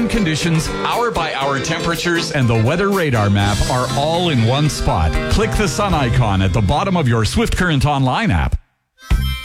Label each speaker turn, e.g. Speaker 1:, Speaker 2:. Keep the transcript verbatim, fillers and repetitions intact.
Speaker 1: time conditions, hour-by-hour temperatures, and the weather radar map are all in one spot. Click the sun icon at the bottom of your Swift Current Online app.